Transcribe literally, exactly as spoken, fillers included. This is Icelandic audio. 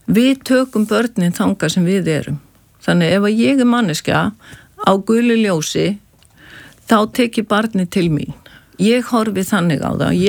Við tökum börnin þangað sem við erum. Þannig ef ég er manneskja á gulu ljósi, þá tek ég barnið til mín. Ég horfi þannig á það. Ég